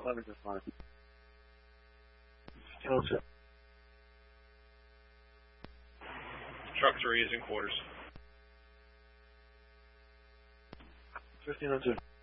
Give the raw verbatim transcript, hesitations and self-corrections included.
eleven just fine. fifteen oh two. Truck three is in quarters. fifteen oh two.